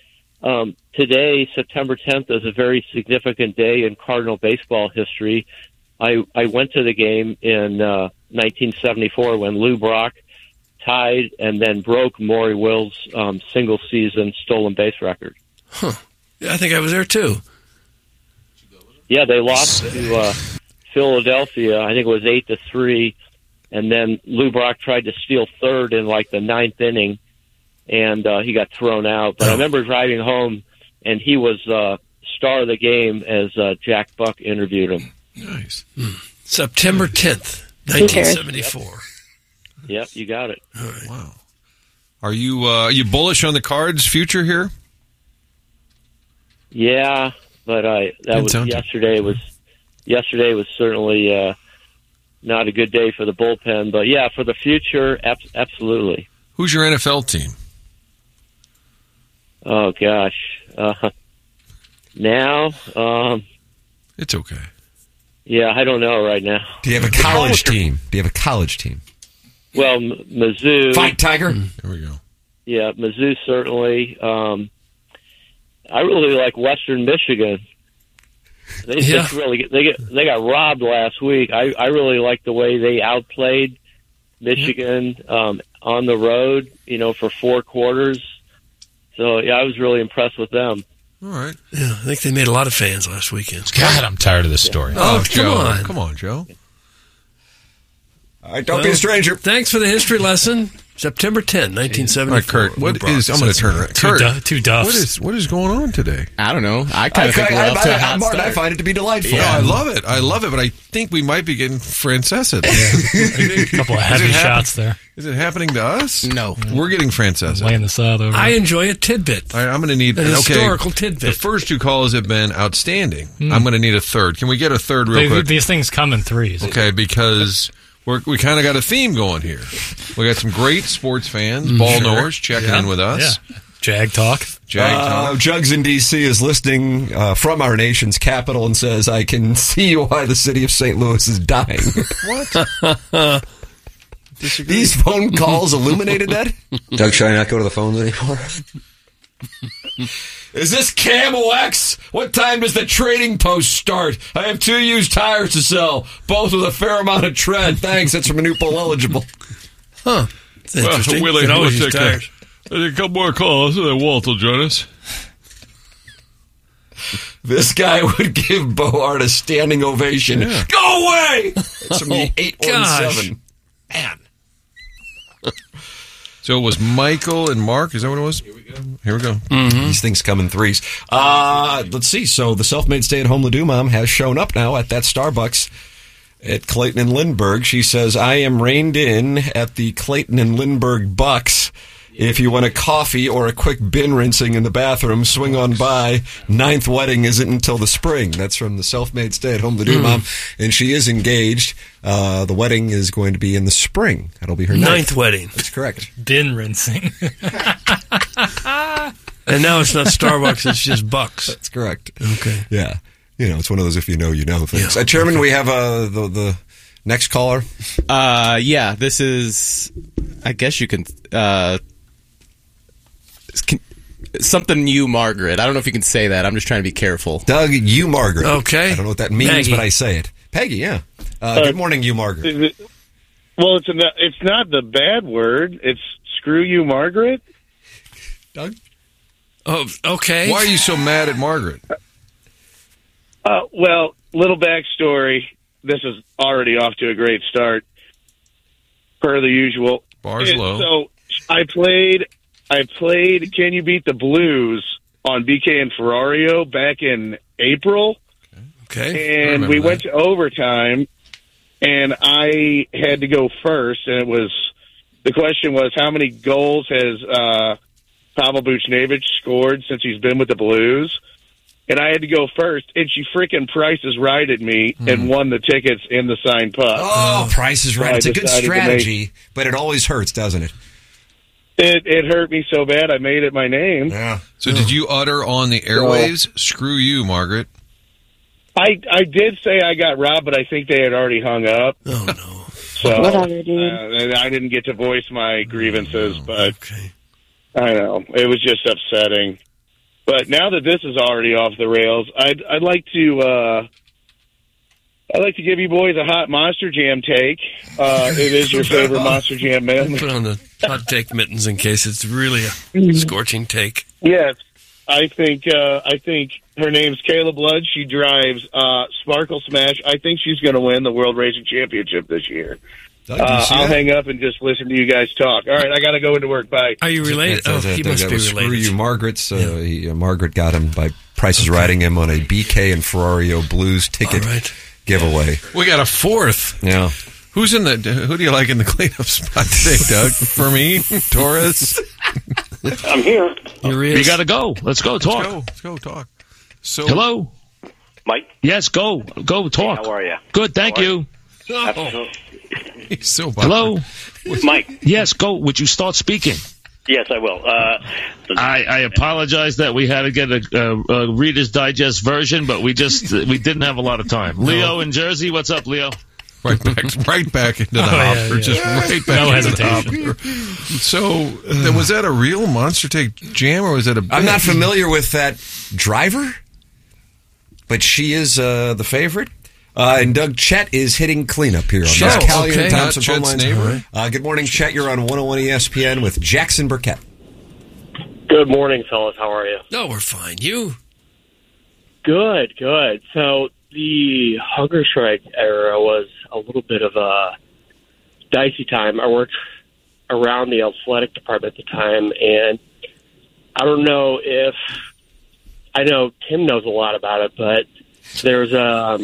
Today, September 10th, is a very significant day in Cardinal baseball history. I went to the game in 1974 when Lou Brock tied and then broke Maury Will's single-season stolen base record. Huh. Yeah, I think I was there, too. Yeah, they lost to Philadelphia. I think it was 8-3, and then Lou Brock tried to steal third in, like, the ninth inning, and he got thrown out. But I remember driving home, and he was star of the game as Jack Buck interviewed him. Nice. September 10th, 1974. Yep, you got it. All right. Wow. Are you bullish on the Cards' future here? Yeah, but yesterday was certainly not a good day for the bullpen. But yeah, for the future, absolutely. Who's your NFL team? Oh gosh, now it's okay. Yeah, I don't know right now. Do you have a college team? Well, Mizzou. Fight Tiger. There we go. Yeah, Mizzou certainly. I really like Western Michigan. They got robbed last week. I really like the way they outplayed Michigan on the road. For 4 quarters. So yeah, I was really impressed with them. All right. Yeah, I think they made a lot of fans last weekend. God, I'm tired of this story. Oh, Joe. Come on, Joe. All right, don't be a stranger. Thanks for the history lesson. September 10, 1974. All right, Kurt, I'm going to turn around. Kurt, two duffs. What is going on today? I don't know. I kind of think we're off to a hot Martin, start. I find it to be delightful. Yeah, I love it, but I think we might be getting Francesa. A couple of heavy shots there. Is it happening to us? No. We're getting Francesa. Laying the side over. I enjoy a tidbit. All right, I'm going to need an historical tidbit. The first 2 calls have been outstanding. I'm going to need a third. Can we get a third real quick? These things come in threes. Okay, because we kind of got a theme going here. We got some great sports fans, ball knowers checking in with us. Yeah. Jag Talk. Jugs in D.C. is listening from our nation's capital and says, I can see why the city of St. Louis is dying. What? Disagree. These phone calls illuminated that? Doug, should I not go to the phones anymore? Is this Camel X? What time does the trading post start? I have 2 used tires to sell, both with a fair amount of tread. Thanks, that's from a new poll eligible. Huh. That's interesting. Willie, You can always let's use tires. a couple more calls, and then Walt will join us. This guy would give Bohart a standing ovation. Yeah. Go away! It's from the 817. Man. So it was Michael and Mark. Is that what it was? Here we go. Mm-hmm. These things come in threes. Let's see. So the self-made stay-at-home Ledoux mom has shown up now at that Starbucks at Clayton and Lindbergh. She says, I am reined in at the Clayton and Lindbergh Bucks If you want a coffee or a quick bin rinsing in the bathroom, swing on by. 9th wedding isn't until the spring. That's from the self-made stay-at-home to do mom, and she is engaged. The wedding is going to be in the spring. That'll be her 9th wedding. That's correct. Bin rinsing. And now it's not Starbucks, it's just Bucks. That's correct. Okay. Yeah. It's one of those if you know, you know things. Chairman, we have the next caller. Yeah, this is, I guess you can, something you, Margaret. I don't know if you can say that. I'm just trying to be careful. Doug, you, Margaret. Okay. I don't know what that means, Peggy. but I say it. Peggy, yeah. Good morning, you, Margaret. Well, it's not the bad word. It's screw you, Margaret. Doug? Oh, okay. Why are you so mad at Margaret? Well, little backstory. This is already off to a great start, per the usual. Bars low. So I played Can You Beat the Blues on BK and Ferrario back in April. Okay. And we went to overtime, and I had to go first, and the question was, how many goals has Pavel Buchnevich scored since he's been with the Blues? And I had to go first, and she freaking prices righted me and won the tickets in the signed puck. Oh, Price is Right. It's a good decided to strategy, but it always hurts, doesn't it? It hurt me so bad I made it my name. Yeah. So did you utter on the airwaves, screw you, Margaret? I did say I got robbed, but I think they had already hung up. Oh, no. So I didn't get to voice my grievances, but I know. It was just upsetting. But now that this is already off the rails, I'd like to give you boys a hot Monster Jam take. It is your favorite Monster Jam man. Put on the hot take mittens in case it's really a scorching take. Yes, I think her name's Kayla Blood. She drives Sparkle Smash. I think she's going to win the World Racing Championship this year. I'll hang up and just listen to you guys talk. All right, I got to go into work. Bye. Are you related? Oh, he must be related. Screw you, Margaret's. Margaret got him by Price is Riding him on a BK and Ferrario Blues ticket giveaway. We got a fourth. Yeah. Who do you like in the cleanup spot today, Doug? Fermin? Torres? I'm here. We got to go. Let's go talk. Let's go talk. So, hello? Mike? Yes, go talk. Hey, how are you? Good, thank you. He's so hello? Mike? Yes, go. Would you start speaking? Yes, I will. I apologize that we had to get a Reader's Digest version, but we didn't have a lot of time. Leo in Jersey, what's up, Leo? Right back into the hopper. Just right back no into hesitation. the hopper. So, was that a real Monster Take Jam, or was that a bit? I'm not familiar with that driver, but she is the favorite. And Doug, Chet is hitting cleanup here on this Callion and Thompson phone lines. Neighbor. Good morning, Chet. You're on 101 ESPN with Jackson Burkett. Good morning, fellas. How are you? No, we're fine. You? Good. So the hunger strike era was a little bit of a dicey time. I worked around the athletic department at the time, and I don't know if I know Tim knows a lot about it, but there's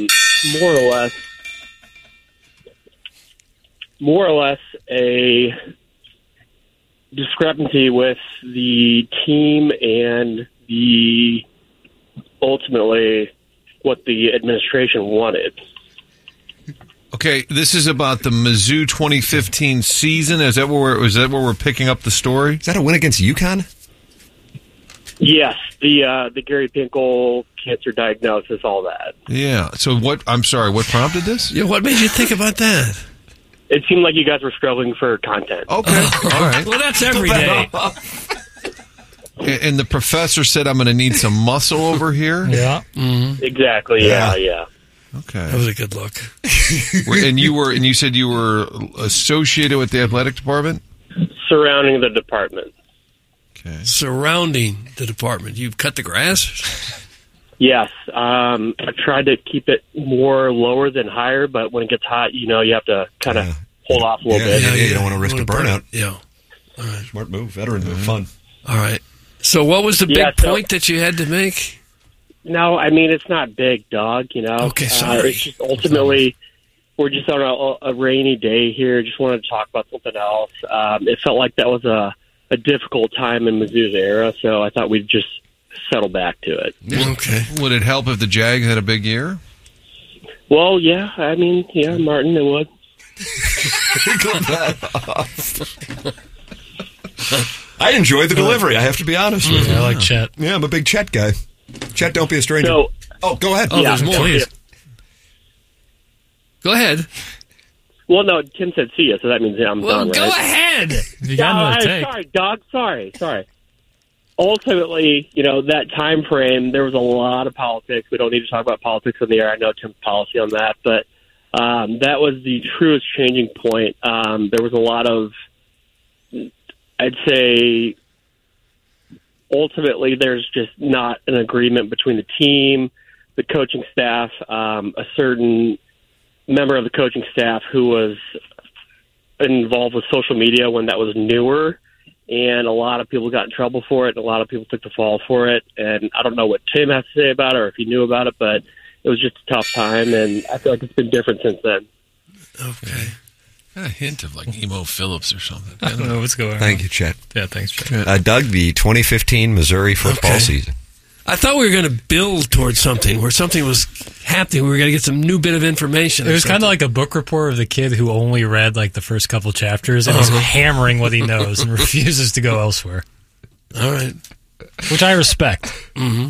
more or less a discrepancy with the team and the ultimately what the administration wanted. Okay, this is about the Mizzou 2015 season. Is that where we're picking up the story? Is that a win against UConn? Yes, the Gary Pinkel cancer diagnosis, all that. Yeah. So what prompted this? Yeah, what made you think about that? It seemed like you guys were struggling for content. Okay. All right. Well, that's every day. And the professor said, I'm going to need some muscle over here? Yeah. Mm-hmm. Exactly. Yeah. Okay. That was a good look. And you said you were associated with the athletic department? Surrounding the department. Okay. Surrounding the department. You've cut the grass? Yes. I tried to keep it more lower than higher, but when it gets hot, you have to kind of hold off a little bit. Yeah, you don't want to risk a burnout. Yeah. All right. Smart move. Veteran move. Fun. All right. So what was the big point that you had to make? No, I mean, it's not big, dog, Okay, sorry. It's just ultimately, we're just on a rainy day here. Just wanted to talk about something else. It felt like that was a a difficult time in Mizzou's era, so I thought we'd just settle back to it. Okay. Would it help if the Jags had a big year? Well, yeah, I mean, yeah, Martin, it would. I enjoyed the delivery, I have to be honest with you. I like Chet. Yeah, I'm a big Chet guy. Chet, don't be a stranger. Go ahead. Oh, there's more. Please. Go ahead. Well, no, Tim said see ya, so that means I'm done, right? Go ahead. You got another take. Sorry, dog. Sorry. Ultimately, that time frame, there was a lot of politics. We don't need to talk about politics on the air. I know Tim's policy on that, but that was the truest changing point. There was a lot of, I'd say, ultimately, there's just not an agreement between the team, the coaching staff, a certain member of the coaching staff who was involved with social media when that was newer, and a lot of people got in trouble for it, and a lot of people took the fall for it. And I don't know what Tim has to say about it or if he knew about it, but it was just a tough time, and I feel like it's been different since then. Okay. A hint of like Emo Phillips or something. I don't know what's going on. Thank you, Chet. Yeah, thanks, Chet. Doug, the 2015 Missouri football season. I thought we were going to build towards something where something was happening. We were going to get some new bit of information. It was kind of like a book report of the kid who only read like the first couple chapters and is hammering what he knows and refuses to go elsewhere. All right. Which I respect. Mm-hmm.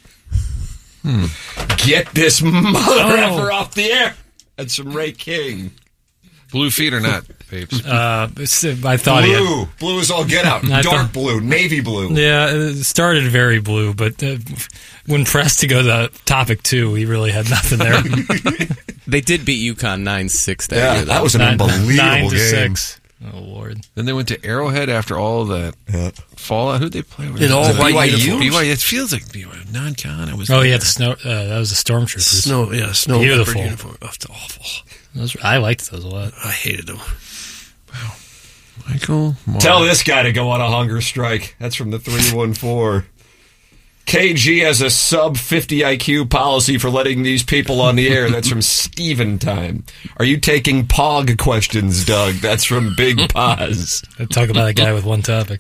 Get this mother effer off the air. That's some Ray King. Blue feet or not, Papes? I thought Blue is all get out. Dark blue, navy blue. Yeah, it started very blue, but when pressed to go to topic 2, he really had nothing there. They did beat UConn 9-6 that year. That was an unbelievable game. 9-6. Oh, Lord. Then they went to Arrowhead after all of that fallout. Who'd they play with? In all white BYU? uniforms? It feels like BYU. Non-con. It was the snow. That was the Stormtroopers. Snow Beautiful uniform. That's awful. I liked those a lot. I hated them. Wow. Michael Mark. Tell this guy to go on a hunger strike. That's from the 314. KG has a sub 50 IQ policy for letting these people on the air. That's from Steven Time. Are you taking POG questions, Doug? That's from Big Paz. Talk about a guy with one topic.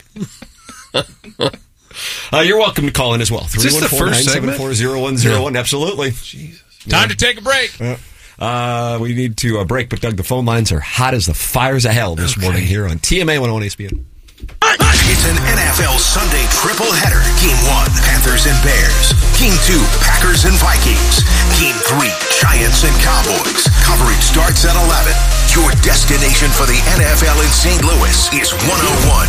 You're welcome to call in as well. Is this the first segment? 314-974-0101. Absolutely. Jesus. Time to take a break. We need to break, but Doug, the phone lines are hot as the fires of hell this morning here on TMA 101 ESPN. It's an NFL Sunday triple header. Game 1, Panthers and Bears. Game 2, Packers and Vikings. Game 3, Giants and Cowboys. Coverage starts at 11. Your destination for the NFL in St. Louis is 101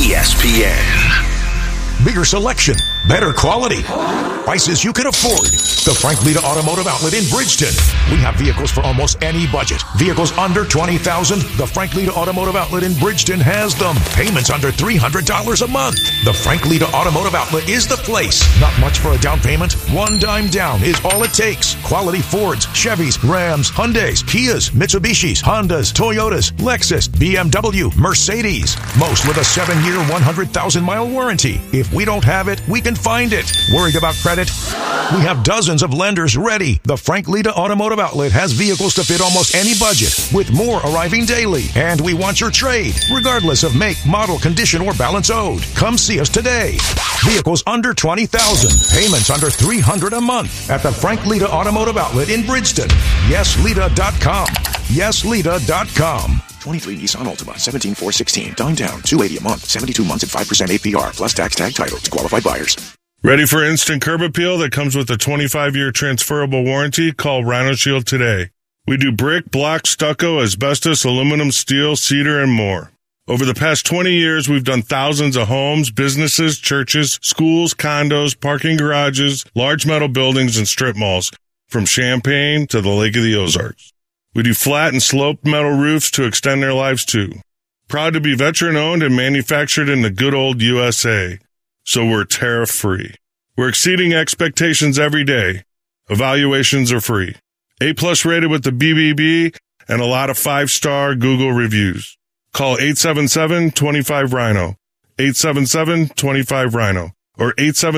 ESPN. Bigger selection, better quality, prices you can afford. The Frank Lita Automotive Outlet in Bridgeton. We have vehicles for almost any budget. Vehicles under $20,000. The Frank Lita Automotive Outlet in Bridgeton has them. Payments under $300 a month. The Frank Lita Automotive Outlet is the place. Not much for a down payment. $1 down is all it takes. Quality Fords, Chevys, Rams, Hyundais, Kias, Mitsubishis, Hondas, Toyotas, Lexus, BMW, Mercedes. Most with a 7-year, 100,000-mile warranty. If we don't have it, we can find it. Worried about credit? We have dozens of lenders ready. The Frank Lita Automotive Outlet has vehicles to fit almost any budget, with more arriving daily. And we want your trade, regardless of make, model, condition, or balance owed. Come see us today. Vehicles under $20,000. Payments under $300 a month at the Frank Lita Automotive Outlet in Bridgeton. YesLita.com. YesLita.com. 23 Nissan Altima, 17,416. Dime down, $280 a month, 72 months at 5% APR, plus tax tag title to qualified buyers. Ready for instant curb appeal that comes with a 25-year transferable warranty? Call Rhino Shield today. We do brick, block, stucco, asbestos, aluminum, steel, cedar, and more. Over the past 20 years, we've done thousands of homes, businesses, churches, schools, condos, parking garages, large metal buildings, and strip malls, from Champaign to the Lake of the Ozarks. We do flat and sloped metal roofs to extend their lives too. Proud to be veteran-owned and manufactured in the good old USA. So we're tariff-free. We're exceeding expectations every day. Evaluations are free. A+ rated with the BBB and a lot of 5-star Google reviews. Call 877-25-RHINO, 877-25-RHINO, or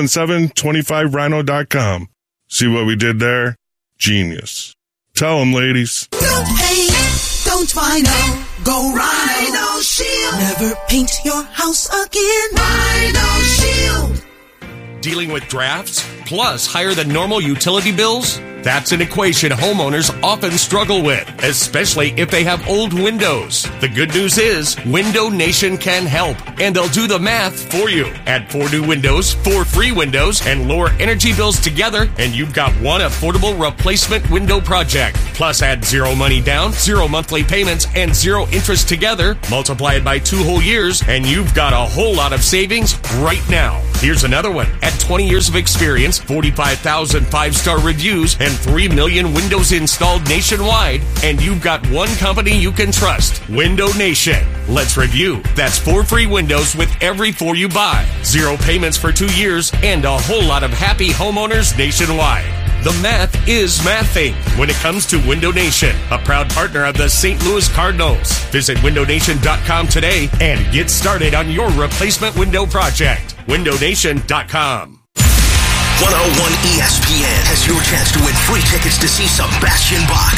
877-25rhino.com. See what we did there? Genius. Tell them, ladies. Don't hate, don't rhino. Go Rhino Shield. Never paint your house again. Rhino Shield. Dealing with drafts, plus higher than normal utility bills? That's an equation homeowners often struggle with, especially if they have old windows. The good news is, Window Nation can help, and they'll do the math for you. Add 4 new windows, 4 free windows, and lower energy bills together, and you've got one affordable replacement window project. Plus, add 0 money down, 0 monthly payments, and 0 interest together. Multiply it by 2 whole years, and you've got a whole lot of savings right now. Here's another one. At 20 years of experience, 45,000 5-star reviews, and 3 million windows installed nationwide, and you've got one company you can trust, Window Nation. Let's review. That's 4 free windows with every 4 you buy, 0 payments for 2 years, and a whole lot of happy homeowners nationwide. The math is mathing when it comes to Window Nation, a proud partner of the St. Louis Cardinals. Visit windownation.com today and get started on your replacement window project. windownation.com. 101 ESPN has your chance to win free tickets to see Sebastian Bach,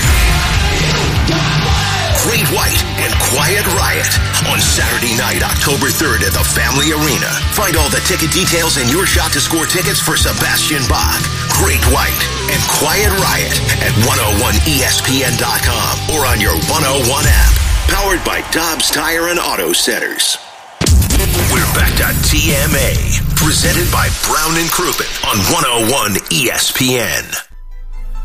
Great White, and Quiet Riot on Saturday night, October 3rd at the Family Arena. Find all the ticket details and your shot to score tickets for Sebastian Bach, Great White, and Quiet Riot at 101ESPN.com or on your 101 app. Powered by Dobbs Tire and Auto Centers. We're back to TMA, presented by Brown and Crouppen on 101 ESPN.